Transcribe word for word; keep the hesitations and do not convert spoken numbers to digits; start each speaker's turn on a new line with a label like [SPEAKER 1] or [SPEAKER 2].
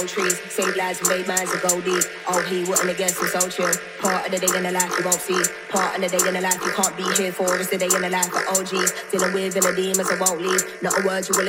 [SPEAKER 1] trees. Save lives and made minds and go deep. Oh, he wouldn't have guessed it's so chill. Part of the day in the life you won't see. Part of the day in the life you can't be here for. It's the day in the life of O Gs. Dealing with inner demons I won't leave. Not a word you will